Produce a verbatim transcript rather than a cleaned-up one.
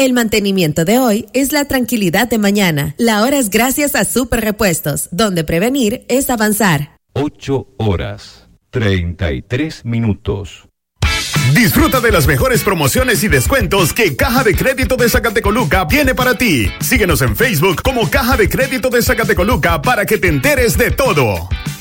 El mantenimiento de hoy es la tranquilidad de mañana. La hora es gracias a Super Repuestos, donde prevenir es avanzar. Ocho horas, treinta y tres minutos. Disfruta de las mejores promociones y descuentos que Caja de Crédito de Zacatecoluca tiene para ti. Síguenos en Facebook como Caja de Crédito de Zacatecoluca para que te enteres de todo.